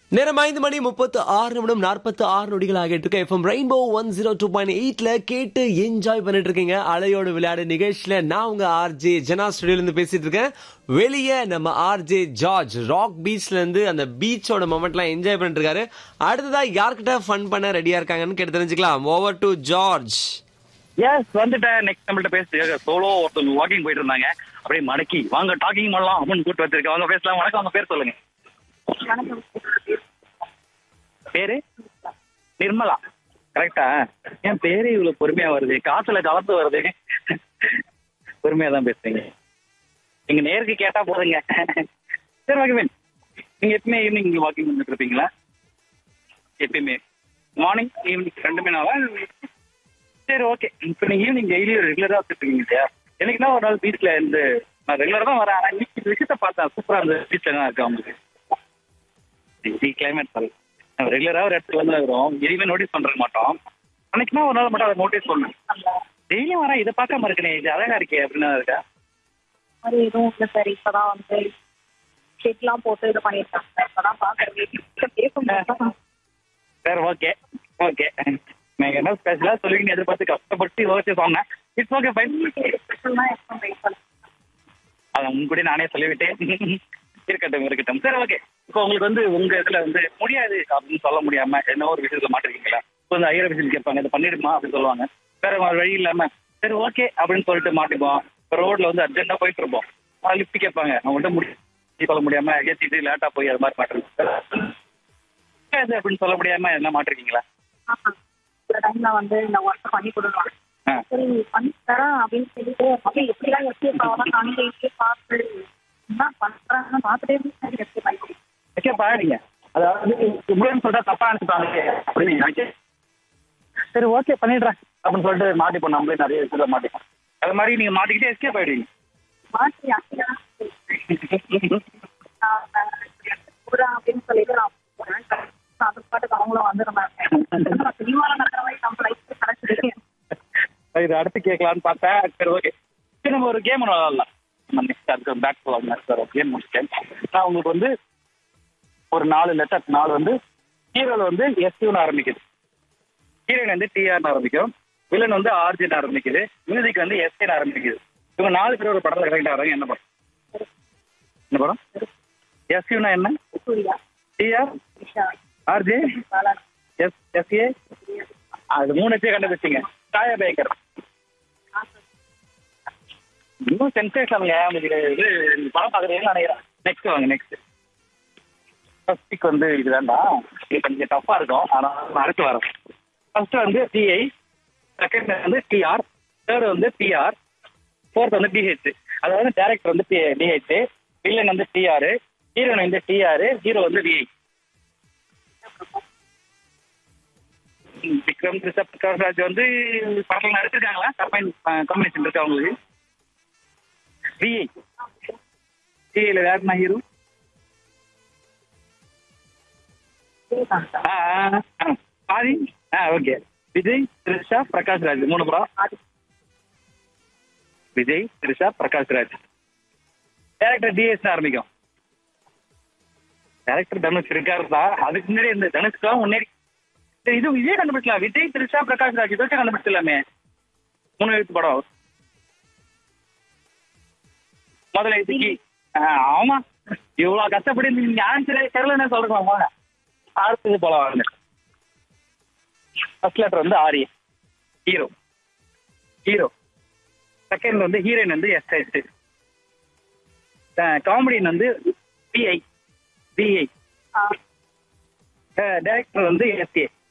நேரம் 5:36 46 நொடிகள் ஆகிட்டு இருக்கு. எஃப்எம் ரெயின்போ 102.8ல கேட்டு என்ஜாய் பண்ணிட்டு இருக்கீங்க. அலையோடு விளையாடு நிகழ்ச்சியில நான் உங்க ஆர்ஜே ஜனா ஸ்டுடியோல இருந்து பேசிட்டு இருக்கேன். வெளியே நம்ம ஆர்ஜே ஜார்ஜ் ராக் பீச்ல இருந்து அந்த பீச்சோட மொமெண்ட்லாம் என்ஜாய் பண்ணிட்டு இருக்காரு. அடுத்ததா யார்கிட்ட ஃபன் பண்ண ரெடியா இருக்காங்கன்னு கேட்டு தெரிஞ்சுக்கலாம். Over to George. எஸ் வந்துட்டேன். நெக்ஸ்ட் நம்மள்ட்ட பேச சோலோ ஒருத்தவங்க வாக்கிங் போயிட்டு இருந்தாங்க. அப்படியே மடக்கி வாங்க டாக்கிங் பண்ணலாம் அப்படின்னு கூட்டு வச்சிருக்கேன். வாங்க பேசலாம். வணக்கம், உங்க பேர் சொல்லுங்க. பேரு நிர்மலா. கரெக்டா? என் பேரு இவ்வளவு பொறுமையா வருது, காத்துல கலந்து வருது. பொறுமையா தான் பேசுறீங்க. நீங்க நேருக்கு கேட்டா போதுங்க. சரி ஓகே. நீங்க எப்பவுமே ஈவினிங் வாக்கிங் பண்ணிட்டு இருப்பீங்களா? எப்பயுமே மார்னிங் ஈவினிங் ரெண்டுமே நாளா? சரி ஓகே. இப்போ நீங்க ஈவினிங் டெய்லி ரெகுலரா வந்துருக்கீங்க இல்லையா? எனக்கு தான் ஒரு நாள் பீச்ல இருந்து நான் ரெகுலரா தான் வரேன். ஆனா இன்னைக்கு இந்த விஷயத்த பார்த்தேன், சூப்பரா இருந்தது. பீச்ல தான் இருக்கு அவங்களுக்கு கிளைமேட் சாரி. நம்ம ரெகுலரா ஒரு இடத்துல வந்து இருக்கிறோம், எதுவுமே நோட்டீஸ் பண்ற மாட்டோம். அன்னைக்குன்னா ஒரு நாள் மட்டும் அதை நோட்டீஸ் பண்ணேன். டெய்லியும் வரேன், இதை பார்க்காம இருக்கனே, இது அழகா இருக்கே அப்படின்னு இருக்கா? அது எதுவும் இல்லை சார். இப்பதான் வந்து ஷெட்லாம் போட்டு இது பண்ணியிருக்காங்க. இப்பதான் பாக்குறேன். சரி ஓகே ஓகே. நீங்க என்ன ஸ்பெஷலா சொல்லுவீங்க எதிர்பார்த்து கஷ்டப்பட்டு யோசிச்சு சொன்னேன். It's okay fine. அதை உங்க நானே சொல்லிவிட்டேன். இருக்கட்டும். சரி ஓகே. இப்போ உங்களுக்கு வந்து உங்க இதுல வந்து முடியாது அப்படின்னு சொல்ல முடியாம என்ன ஒரு விஷயத்துல மாட்டிருக்கீங்களா? இப்போ வந்து ஐயர் விஷயம் கேட்பாங்க, இதை பண்ணிடுமா அப்படின்னு சொல்லுவாங்க. வேற வழி இல்லாம சரி ஓகே அப்படின்னு சொல்லிட்டு மாட்டிப்போம். இப்போ ரோட்ல வந்து அர்ஜென்டா போயிட்டு இருப்போம், லிஃப்ட் கேட்பாங்க, அவங்கள்ட்ட முடியும் சொல்ல முடியாம ஏற்றிட்டு லேட்டா போய் அது மாதிரி மாட்டிருக்கோம் அப்படின்னு சொல்ல முடியாம என்ன மாட்டிருக்கீங்களா? சில டைம்ல வந்து இந்த ஒர்க் பண்ணி கொடுக்கலாம். சரி பண்ணி தரேன் அப்படின்னு சொல்லிட்டு அப்படியே எப்படிலாம் எஸ்கேப் ஆகலாம் நானே பார்த்து என்ன பண்றாங்கன்னு பார்த்துட்டே எஸ்கேப் ஆகிடுவோம். எஸ்கேப் ஆகிடுங்க. அதாவது முடியும்னு சொல்லிட்டா தப்பா நினைச்சுப்பாங்க அப்படின்னு நினைச்சு சரி ஓகே பண்ணிடுறேன் அப்படின்னு சொல்லிட்டு மாட்டிப்போம். நம்மளே நிறைய விஷயத்துல மாட்டிப்போம். அது மாதிரி நீங்க மாட்டிக்கிட்டே எஸ்கேப் ஆயிடுவீங்க. மாற்றி அப்படின்னு சொல்லிட்டு நான் போறேன். அது பாட்டுக்கு அவங்களும் வந்துடுறாங்க. சினிமாவில் நடக்கிற மாதிரி நம்ம லைஃப் கிடைச்சிருக்கு. இது அடுத்து கேட்கலான்னு பார்த்தேன். சரி ஓகே. சரி நம்ம ஒரு கேம் விளாடலாம். நெக்ஸ்ட் அதுக்கு பேக் போகலாம் சார். ஒரு கேம் முடிச்சிட்டேன். நான் உங்களுக்கு வந்து ஒரு 4 லெட்டர். 4 வந்து ஹீரோல வந்து எஸ்யூன்னு ஆரம்பிக்குது, ஹீரோயின் வந்து டிஆர்னு ஆரம்பிக்கும், வில்லன் வந்து ஆர்ஜின்னு ஆரம்பிக்குது, மியூசிக் வந்து எஸ்ஏன்னு ஆரம்பிக்குது. இவங்க 4 பேர் ஒரு படத்துல கரெக்ட் ஆகிறாங்க. என்ன படம்? என்ன படம்? எஸ்யூனா என்ன? TR RJ S A. அது 3 கண்டுபிடிச்சிங்க. சாயா பேக்கர். இன்னும் சென்சேஷனுங்க. உங்களுக்கு இது படம் பார்க்குறீங்கன்னு நினைக்கிறேன். நெக்ஸ்ட் வாங்க. நெக்ஸ்ட் ஃபர்ஸ்ட் பிக் வந்து இது வேண்டாம், இது கொஞ்சம் டஃப்பா இருக்கும். ஆனால் நான் அடுத்து வரேன். ஃபர்ஸ்ட் வந்து டிஐ, செகண்ட் வந்து டிஆர், தேர்ட் வந்து பிஆர், ஃபோர்த் வந்து டிஹெச். அதாவது டேரக்டர் வந்து டிஹெச், வில்லன் வந்து டிஆர், ஹீரோயின் வந்து டிஆர், ஹீரோ வந்து விஐ. விக்ரம் பிரகாஷ் ராஜ் வந்து படத்தில் நடிச்சிருக்காங்களா? காம்பினேஷன் இருக்கு அவங்களுக்கு. விஐ டிஐல யாருன்னா ஹீரோ? ஆதி. ஓகே. விஜய், த்ரிஷா, பிரகாஷ் ராஜ். 3 படம். விஜய், த்ரிஷா, பிரகாஷ் ராஜ். டேரக்டர் டிஎஸ் ஆரம்பிக்கும். டேரக்டர் தனுஷ் இருக்காரு தான். அதுக்கு முன்னாடி இந்த தனுஷ்காக முன்னாடி இது விஜய் கண்டுபிடிச்சலாம். விஜய், த்ரிஷா, பிரகாஷ் ராஜ் இதை கண்டுபிடிச்சலாமே. 3 எழுத்து படம். முதல்ல இதுக்கு ஆமா இவ்வளவு கஷ்டப்படி நீங்க ஆன்சரே தெரியலன்னு சொல்றோமா? அடுத்தது போல வாங்க. ஃபர்ஸ்ட் லெட்டர் வந்து ஆரிய, ஹீரோ. செகண்ட் வந்து ஹீரோயின் வந்து எஸ்ஹெச், காமெடியன் வந்து பிஐ, டைரக்டர் வந்து எஸ்ஏ.